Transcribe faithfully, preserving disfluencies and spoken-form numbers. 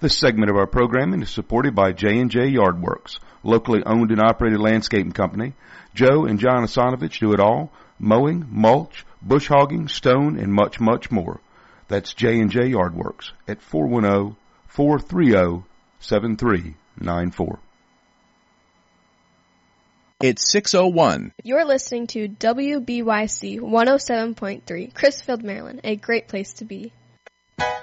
This segment of our programming is supported by J and J Yardworks, locally owned and operated landscaping company. Joe and John Asanovich do it all: mowing, mulch, bush hogging, stone, and much, much more. That's J and J Yardworks at four one zero, four three zero, seven three nine four. It's six oh one. You're listening to W B Y C one oh seven point three, Crisfield, Maryland, a great place to be.